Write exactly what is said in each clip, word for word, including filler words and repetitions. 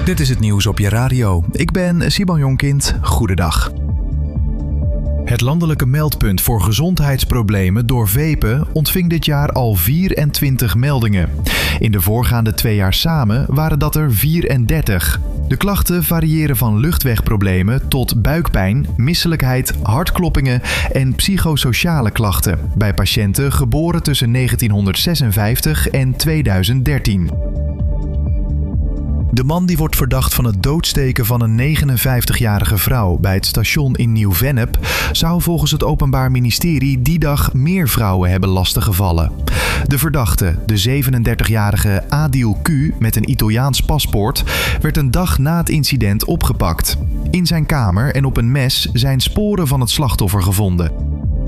Dit is het nieuws op je radio. Ik ben Simon Jonkind. Goedendag. Het landelijke meldpunt voor gezondheidsproblemen door vapen ontving dit jaar al vierentwintig meldingen. In de voorgaande twee jaar samen waren dat er vierendertig. De klachten variëren van luchtwegproblemen tot buikpijn, misselijkheid, hartkloppingen en psychosociale klachten bij patiënten geboren tussen negentienhonderdzesenvijftig en tweeduizend dertien. De man die wordt verdacht van het doodsteken van een negenenvijftigjarige vrouw bij het station in Nieuw-Vennep zou volgens het Openbaar Ministerie die dag meer vrouwen hebben lastiggevallen. De verdachte, de zevenendertigjarige Adil Q met een Italiaans paspoort, werd een dag na het incident opgepakt. In zijn kamer en op een mes zijn sporen van het slachtoffer gevonden.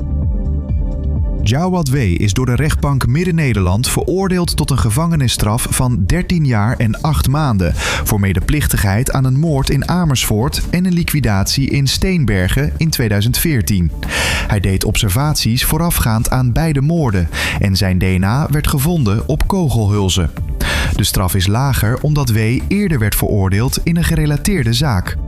Jawad W. is door de rechtbank Midden-Nederland veroordeeld tot een gevangenisstraf van dertien jaar en acht maanden voor medeplichtigheid aan een moord in Amersfoort en een liquidatie in Steenbergen in tweeduizend veertien. Hij deed observaties voorafgaand aan beide moorden en zijn D N A werd gevonden op kogelhulzen. De straf is lager omdat W. eerder werd veroordeeld in een gerelateerde zaak.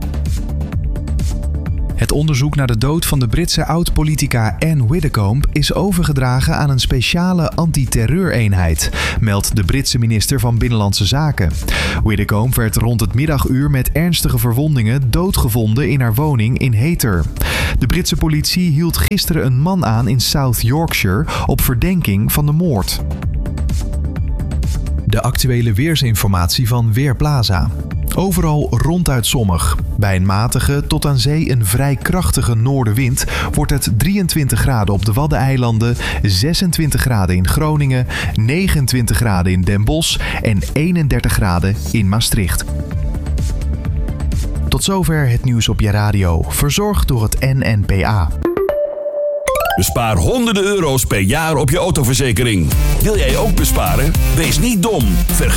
Het onderzoek naar de dood van de Britse oud-politica Anne Widdecombe is overgedragen aan een speciale antiterreureenheid, meldt de Britse minister van Binnenlandse Zaken. Widdecombe werd rond het middaguur met ernstige verwondingen doodgevonden in haar woning in Heather. De Britse politie hield gisteren een man aan in South Yorkshire op verdenking van de moord. De actuele weersinformatie van Weerplaza. Overal ronduit zonnig. Bij een matige tot aan zee een vrij krachtige noordenwind wordt het drieëntwintig graden op de Waddeneilanden, zesentwintig graden in Groningen, negenentwintig graden in Den Bosch en eenendertig graden in Maastricht. Tot zover het nieuws op je radio, verzorgd door het N N P A. Bespaar honderden euro's per jaar op je autoverzekering. Wil jij ook besparen? Wees niet dom. Vergelijk